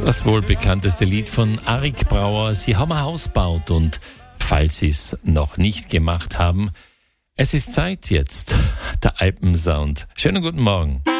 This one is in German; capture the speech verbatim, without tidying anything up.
Das wohl bekannteste Lied von Arik Brauer. Sie haben ein Haus gebaut und falls Sie es noch nicht gemacht haben, es ist Zeit jetzt. Der Alpensound. Schönen guten Morgen.